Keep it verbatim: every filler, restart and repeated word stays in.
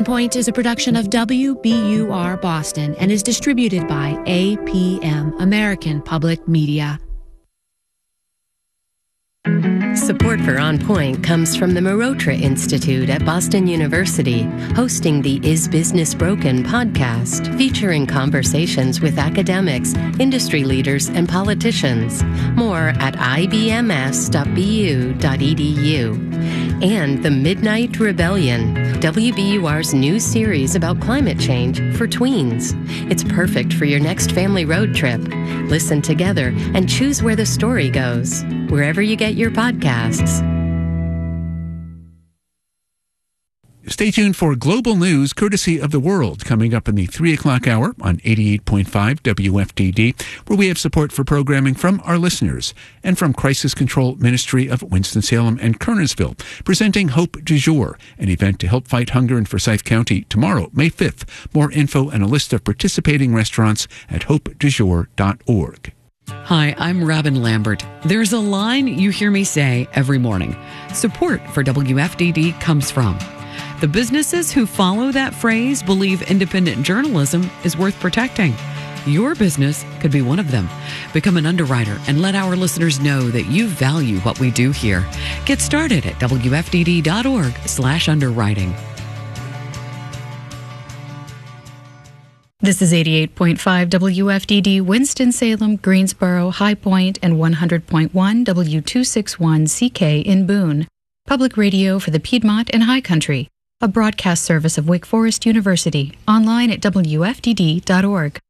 Point is a production of W B U R Boston and is distributed by A P M, American Public Media. Support for On Point comes from the Marotra Institute at Boston University, hosting the Is Business Broken podcast, featuring conversations with academics, industry leaders, and politicians. More at I B M S dot B U dot E D U. And The Midnight Rebellion, W B U R's new series about climate change for tweens. It's perfect for your next family road trip. Listen together and choose where the story goes, wherever you get your podcasts. Stay tuned for global news courtesy of The World coming up in the three o'clock hour on eighty-eight point five W F D D, where we have support for programming from our listeners and from Crisis Control Ministry of Winston-Salem and Kernersville, presenting Hope du Jour, an event to help fight hunger in Forsyth County tomorrow, May fifth. More info and a list of participating restaurants at hope du jour dot org. Hi, I'm Robin Lambert. There's a line you hear me say every morning. Support for W F D D comes from. The businesses who follow that phrase believe independent journalism is worth protecting. Your business could be one of them. Become an underwriter and let our listeners know that you value what we do here. Get started at W F D D dot org slash underwriting. This is eighty-eight point five W F D D, Winston-Salem, Greensboro, High Point, and one hundred point one W two sixty-one C K in Boone. Public radio for the Piedmont and High Country. A broadcast service of Wake Forest University. Online at W F D D dot org.